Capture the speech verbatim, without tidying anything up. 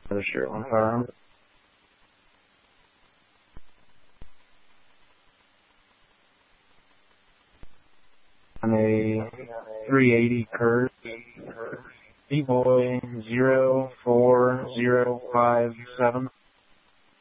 Register on firearm. I'm a three eighty Curve, D-Boy zero four zero five seven.